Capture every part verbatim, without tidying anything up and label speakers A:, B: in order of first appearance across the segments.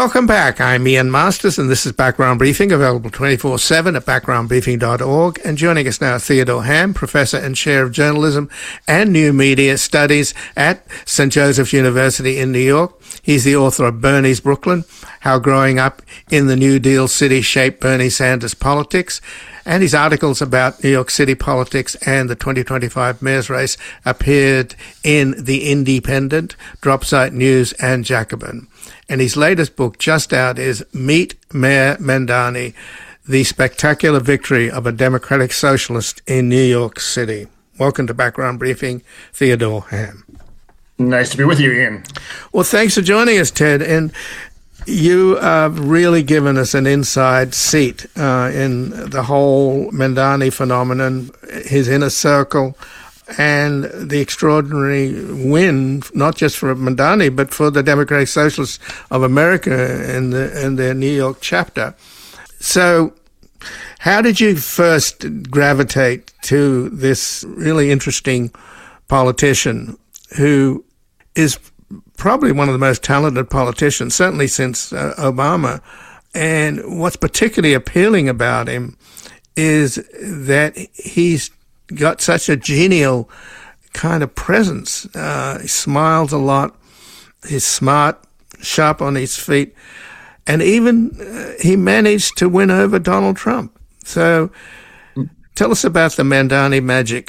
A: Welcome back. I'm Ian Masters, and this is Background Briefing, available twenty-four seven at background briefing dot org. And joining us now, Theodore Ham, Professor and Chair of Journalism and New Media Studies at Saint Joseph University in New York. He's the author of Bernie's Brooklyn, How Growing Up in the New Deal City Shaped Bernie Sanders Politics. And his articles about New York City politics and the twenty twenty-five mayor's race appeared in The Independent, Dropsite News, and Jacobin. And his latest book, just out, is Meet Mayor Mamdani, The Spectacular Victory of a Democratic Socialist in New York City. Welcome to Background Briefing, Theodore Ham.
B: Nice to be with you, Ian.
A: Well, thanks for joining us, Ted. And you have really given us an inside seat uh, in the whole Mamdani phenomenon, his inner circle, and the extraordinary win, not just for Mamdani, but for the Democratic Socialists of America in, the, in their New York chapter. So how did you first gravitate to this really interesting politician who is probably one of the most talented politicians, certainly since uh, Obama? And what's particularly appealing about him is that he's got such a genial kind of presence. Uh, he smiles a lot. He's smart, sharp on his feet. And even uh, he managed to win over Donald Trump. So tell us about the Mamdani magic.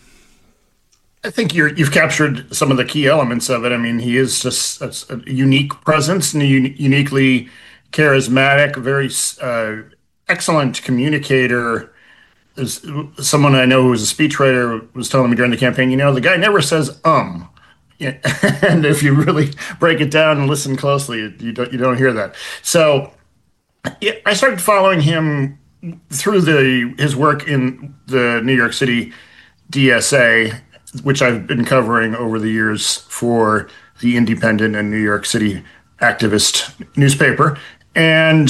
B: I think you're, you've captured some of the key elements of it. I mean, he is just a, a unique presence and a un- uniquely charismatic, very uh, excellent communicator. There's someone I know who was a speechwriter was telling me during the campaign, you know, the guy never says um. Yeah. And if you really break it down and listen closely, you don't you don't hear that. So yeah, I started following him through the his work in the New York City D S A, which I've been covering over the years for the Independent and New York City activist newspaper. And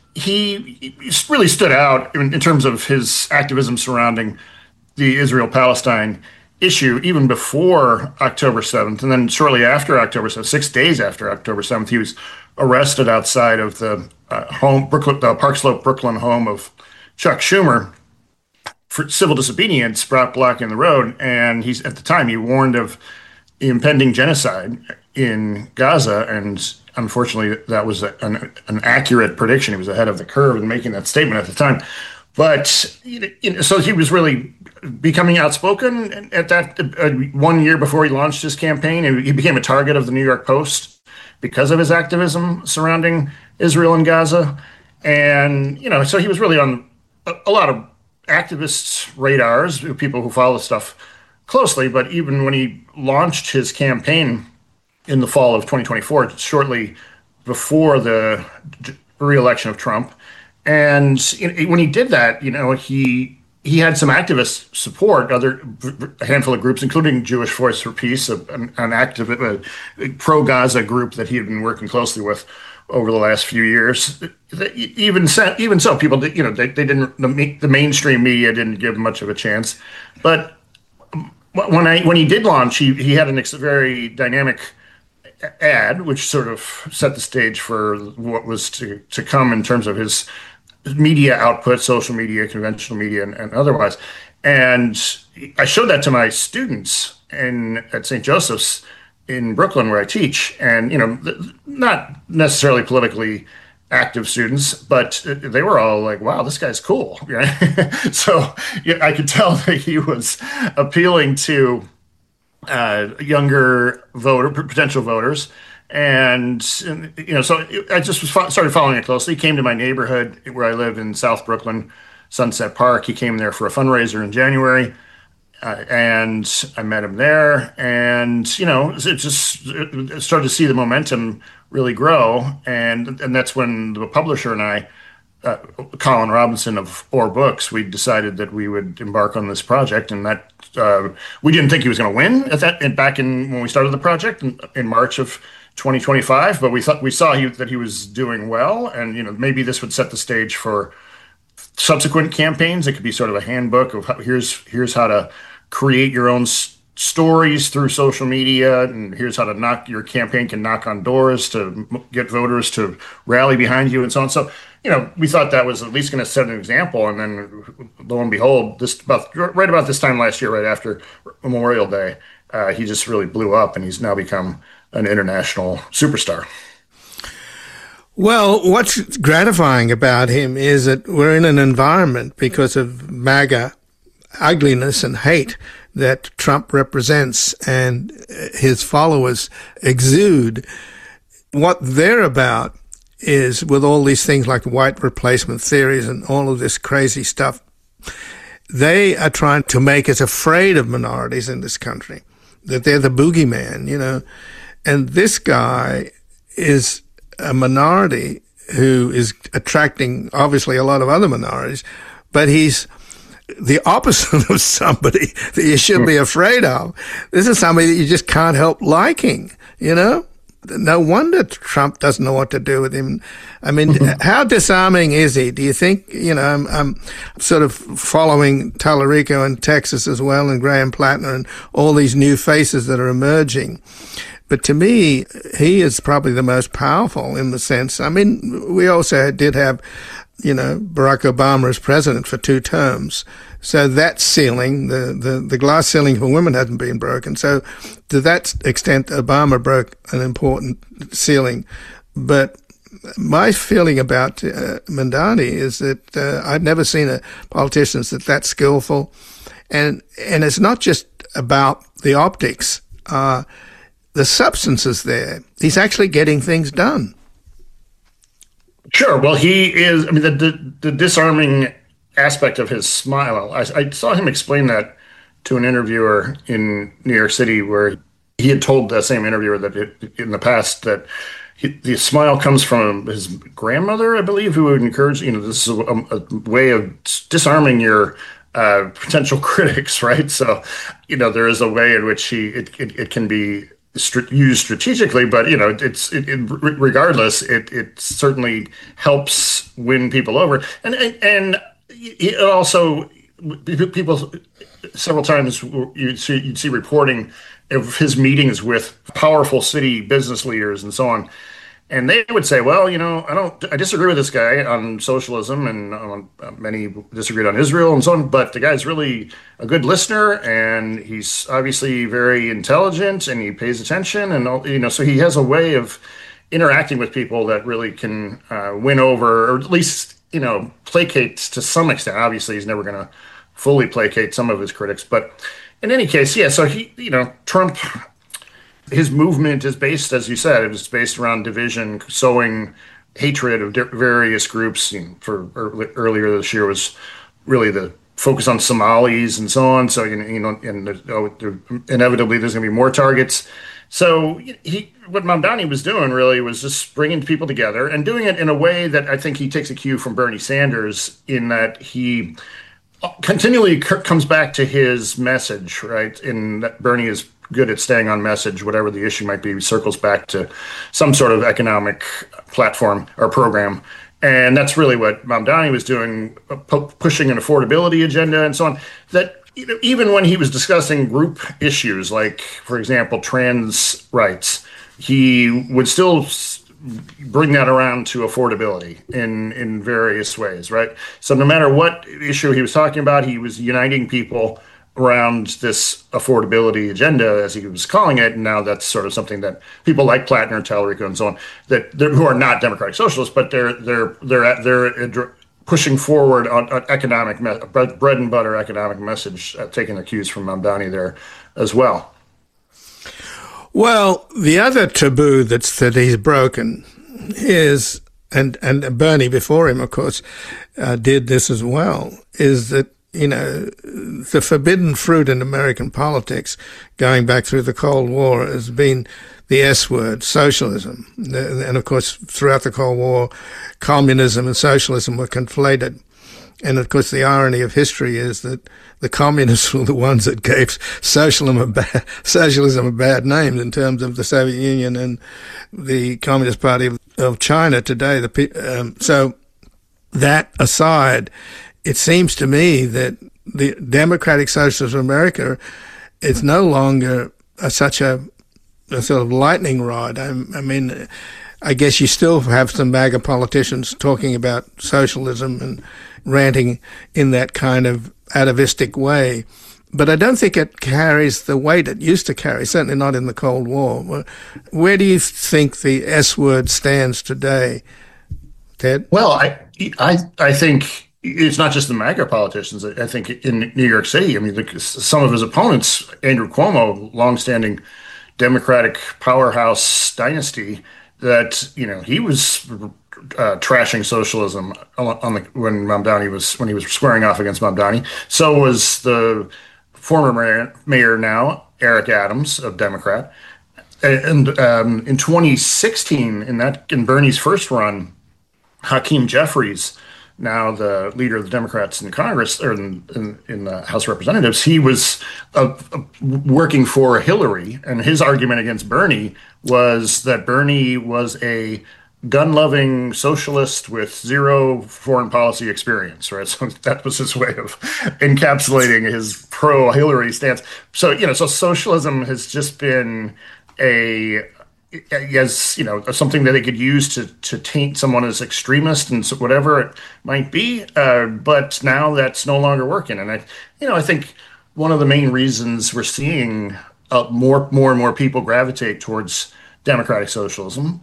B: he really stood out in, in terms of his activism surrounding the Israel-Palestine issue, even before October seventh. And then shortly after October seventh, six days after October seventh, he was arrested outside of the uh, home, Brooklyn, uh, Park Slope, Brooklyn home of Chuck Schumer for civil disobedience, brought blocking the road. And he's at the time, he warned of impending genocide in Gaza. And unfortunately, that was a, an, an accurate prediction. He was ahead of the curve in making that statement at the time. But you know, so he was really becoming outspoken at that uh, one year before he launched his campaign. And he became a target of the New York Post because of his activism surrounding Israel and Gaza. And, you know, so he was really on a, a lot of activists' radars, people who follow stuff closely. But even when he launched his campaign in the fall of twenty twenty-four, shortly before the re-election of Trump, and when he did that, you know, he he had some activist support, other a handful of groups, including Jewish Voice for Peace, an, an active a pro-Gaza group that he had been working closely with over the last few years. Even so, even so, people, you know, they, they didn't the, the mainstream media didn't give much of a chance. But when I when he did launch, he he had a very dynamic ad, which sort of set the stage for what was to, to come in terms of his media output, social media, conventional media, and, and otherwise. And I showed that to my students in at Saint Joseph's in Brooklyn, where I teach, and you know, not necessarily politically active students, but they were all like, "Wow, this guy's cool." Right? So yeah, I could tell that he was appealing to Uh, younger voter, potential voters. And, you know, so I just was fo- started following it closely. He came to my neighborhood where I live in South Brooklyn, Sunset Park. He came there for a fundraiser in January. Uh, and I met him there. And, you know, it just it started to see the momentum really grow. And, and that's when the publisher and I, Uh, Colin Robinson of Or Books, we decided that we would embark on this project, and that uh, we didn't think he was going to win at that. And back in when we started the project in, in March of twenty twenty-five, but we thought we saw he, that he was doing well, and you know maybe this would set the stage for subsequent campaigns. It could be sort of a handbook of how, here's here's how to create your own stories through social media, and here's how to knock your campaign can knock on doors to m- get voters to rally behind you and so on. So, you know, we thought that was at least going to set an example. And then lo and behold, this about right about this time last year, right after Memorial Day, uh, he just really blew up, and he's now become an international superstar.
A: Well, what's gratifying about him is that we're in an environment, because of MAGA ugliness and hate that Trump represents and his followers exude. What they're about is, with all these things like white replacement theories and all of this crazy stuff, they are trying to make us afraid of minorities in this country, that they're the boogeyman, you know. And this guy is a minority who is attracting, obviously, a lot of other minorities, but he's the opposite of somebody that you should be afraid of. This is somebody that you just can't help liking, you know? No wonder Trump doesn't know what to do with him. I mean, mm-hmm. how disarming is he? Do you think, you know, I'm, I'm sort of following Tallarico in Texas as well, and Graham Plattner and all these new faces that are emerging. But to me, he is probably the most powerful in the sense, I mean, we also did have, you know, Barack Obama as president for two terms. So that ceiling, the, the, the glass ceiling for women hasn't been broken. So to that extent, Obama broke an important ceiling. But my feeling about uh, Mamdani is that uh, I've never seen a politician that's that skillful. And, and it's not just about the optics. Uh, the substance is there. He's actually getting things done.
B: Sure. Well, he is, I mean, the, the, the disarming aspect of his smile, I, I saw him explain that to an interviewer in New York City, where he had told that same interviewer that it, in the past that he, the smile comes from his grandmother, I believe, who would encourage, you know, this is a, a way of disarming your uh, potential critics, right? So, you know, there is a way in which he, it, it, it can be used strategically, but you know, it's it, it, regardless, it it certainly helps win people over, and and, and it also people several times you see you'd see reporting of his meetings with powerful city business leaders and so on. And they would say, well, you know, I don't, I disagree with this guy on socialism, and on, uh, many disagreed on Israel and so on, but the guy's really a good listener, and he's obviously very intelligent, and he pays attention, and, you know, so he has a way of interacting with people that really can uh, win over, or at least, you know, placate to some extent. Obviously, he's never going to fully placate some of his critics, but in any case, yeah, so he, you know, Trump, his movement is based, as you said, it was based around division, sowing hatred of various groups. You know, for early, earlier this year was really the focus on Somalis and so on. So, you know, and oh, there, inevitably there's going to be more targets. So he, what Mamdani was doing really was just bringing people together and doing it in a way that I think he takes a cue from Bernie Sanders, in that he continually c- comes back to his message, right? In that Bernie is good at staying on message, whatever the issue might be, circles back to some sort of economic platform or program. And that's really what Mamdani was doing, pu- pushing an affordability agenda and so on. That, you know, even when he was discussing group issues, like, for example, trans rights, he would still bring that around to affordability in, in various ways, right? So no matter what issue he was talking about, he was uniting people around this affordability agenda, as he was calling it. And now that's sort of something that people like Plattner, Tallarico, and so on, that who are not democratic socialists, but they're they're they're they're pushing forward on, on economic bread and butter economic message, uh, taking the cues from Mamdani there as well.
A: Well, the other taboo that's that he's broken is, and and Bernie before him, of course, uh, did this as well, is that, you know, the forbidden fruit in American politics, going back through the Cold War, has been the S word, socialism. And of course, throughout the Cold War, communism and socialism were conflated. And of course, the irony of history is that the communists were the ones that gave socialism a bad, socialism a bad name, in terms of the Soviet Union and the Communist Party of, of China today. The, um, so that aside, it seems to me that the Democratic Socialists of America it's no longer a, such a, a sort of lightning rod. I, I mean, I guess you still have some MAGA politicians talking about socialism and ranting in that kind of atavistic way. But I don't think it carries the weight it used to carry, certainly not in the Cold War. Where do you think the S word stands today, Ted?
B: Well, I, I, I think it's not just the MAGA politicians. I think in New York City, I mean, the, some of his opponents, Andrew Cuomo, longstanding Democratic powerhouse dynasty, that, you know, he was uh, trashing socialism on, on the when Mamdani was when he was squaring off against Mamdani. So was the former mayor, mayor now, Eric Adams, a Democrat. And um, in twenty sixteen, in that in Bernie's first run, Hakeem Jeffries, now the leader of the Democrats in Congress or in, in, in the House of Representatives, he was uh, working for Hillary, and his argument against Bernie was that Bernie was a gun-loving socialist with zero foreign policy experience, right? So that was his way of encapsulating his pro-Hillary stance. So, you know, so socialism has just been a, as, you know, something that they could use to, to taint someone as extremist and so whatever it might be. Uh, but now that's no longer working. And I, you know, I think one of the main reasons we're seeing uh, more, more and more people gravitate towards democratic socialism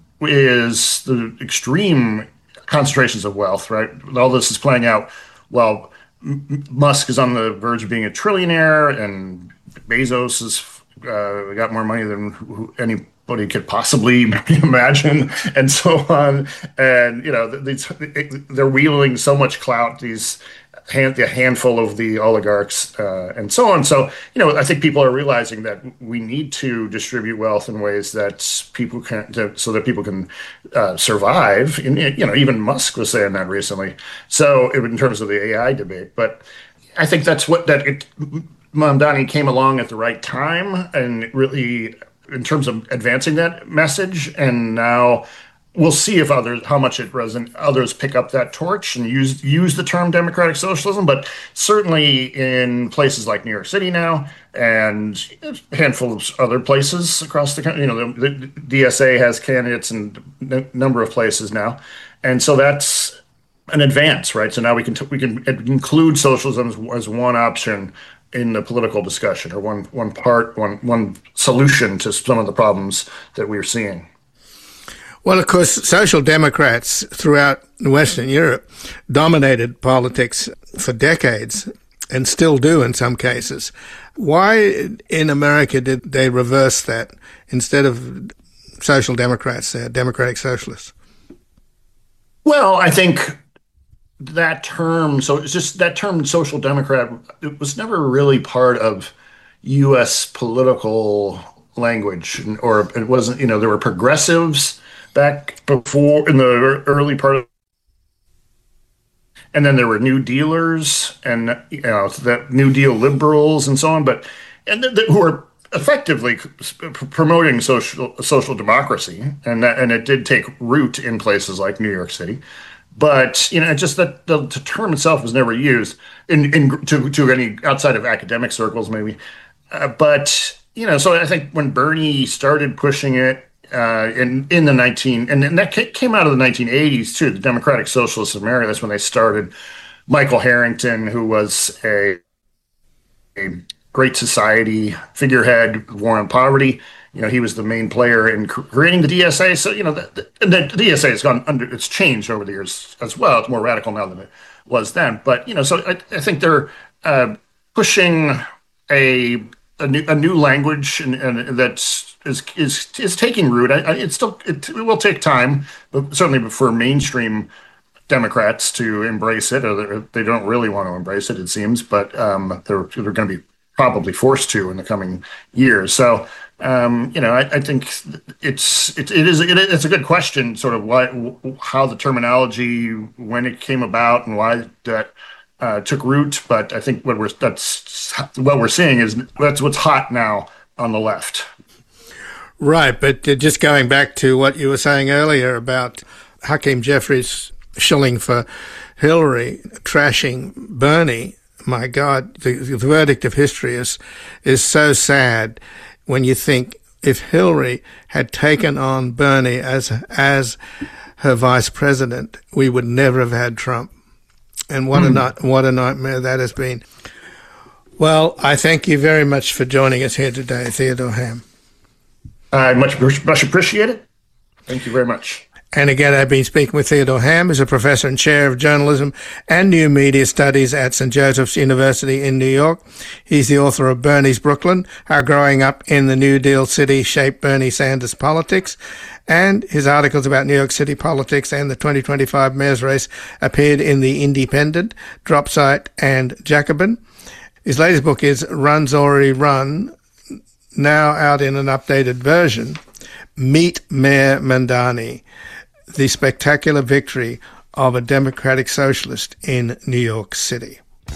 B: is the extreme concentrations of wealth, right? All this is playing out while M- Musk is on the verge of being a trillionaire, and Bezos has uh, got more money than who, anybody could possibly imagine, and so on. And, you know, these, they're wielding so much clout, these hand, a handful of the oligarchs, uh, and so on. So, you know, I think people are realizing that we need to distribute wealth in ways that people can, to, so that people can uh, survive. And, you know, even Musk was saying that recently. So, in terms of the A I debate, but I think that's what that it, Mamdani came along at the right time, and really, in terms of advancing that message, and now. We'll see if others, how much it reson- others pick up that torch and use use the term democratic socialism. But certainly in places like New York City now, and a handful of other places across the country, you know, the, the D S A has candidates in a number of places now, and so that's an advance, right? So now we can t- we can include socialism as, as one option in the political discussion, or one one part, one one solution to some of the problems that we're seeing.
A: Well, of course, social democrats throughout Western Europe dominated politics for decades and still do in some cases. Why in America did they reverse that? Instead of social democrats, they're democratic socialists.
B: Well, I think that term, so it's just that term social democrat, it was never really part of U S political language, or it wasn't, you know, there were progressives back before in the early part of, and then there were New Dealers and, you know, that New Deal liberals and so on, but and th- th- who were effectively promoting social social democracy, and that and it did take root in places like New York City, but you know, just that the, the term itself was never used in, in to to any outside of academic circles maybe, uh, but you know, so I think when Bernie started pushing it. Uh, in in the nineteen and, and that came out of the nineteen eighties too. The Democratic Socialists of America. That's when they started. Michael Harrington, who was a a Great Society figurehead, war on poverty. You know, he was the main player in creating the D S A. So you know, the, the, the D S A has gone under. It's changed over the years as well. It's more radical now than it was then. But you know, so I, I think they're uh, pushing a a new, a new language, and, and that's. Is, is is taking root. I, I, it's still it, it will take time, but certainly for mainstream Democrats to embrace it, or they don't really want to embrace it, it seems. But um, they're they're going to be probably forced to in the coming years. So um, you know, I, I think it's it, it is it, it's a good question, sort of why how the terminology, when it came about, and why that uh, took root. But I think what we're that's what we're seeing is that's what's hot now on the left.
A: Right, but just going back to what you were saying earlier about Hakeem Jeffries shilling for Hillary, trashing Bernie, my God, the, the verdict of history is is so sad when you think if Hillary had taken on Bernie as as her vice president, we would never have had Trump. And what mm. a night, what a nightmare that has been. Well, I thank you very much for joining us here today, Theodore Ham.
B: I much much appreciate it. Thank you very much.
A: And again, I've been speaking with Theodore Ham, who's a professor and chair of journalism and new media studies at Saint Joseph's University in New York. He's the author of Bernie's Brooklyn, How Growing Up in the New Deal City Shaped Bernie Sanders Politics. And his articles about New York City politics and the twenty twenty-five mayor's race appeared in The Independent, Dropsite, and Jacobin. His latest book is Run Zori Run, now out in an updated version, Meet Mayor Mamdani, the spectacular victory of a Democratic Socialist in New York City.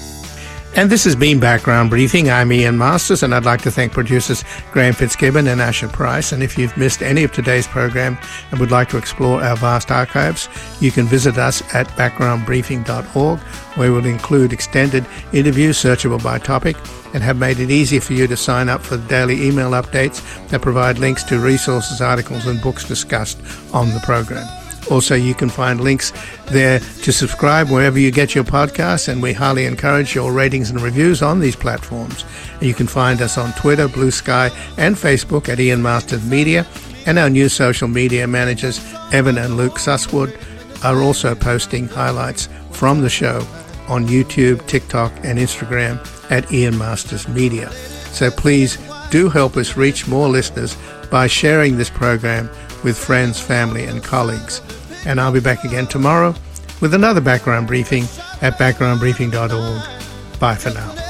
A: And this has been Background Briefing. I'm Ian Masters, and I'd like to thank producers Graham Fitzgibbon and Asher Price. And if you've missed any of today's program and would like to explore our vast archives, you can visit us at background briefing dot org, where we'll include extended interviews searchable by topic and have made it easy for you to sign up for the daily email updates that provide links to resources, articles, and books discussed on the program. Also, you can find links there to subscribe wherever you get your podcasts, and we highly encourage your ratings and reviews on these platforms. You can find us on Twitter, Blue Sky, and Facebook at Ian Masters Media, and our new social media managers, Evan and Luke Susswood, are also posting highlights from the show on YouTube, TikTok, and Instagram at Ian Masters Media. So please do help us reach more listeners by sharing this program with friends, family, and colleagues. And I'll be back again tomorrow with another background briefing at background briefing dot org. Bye for now.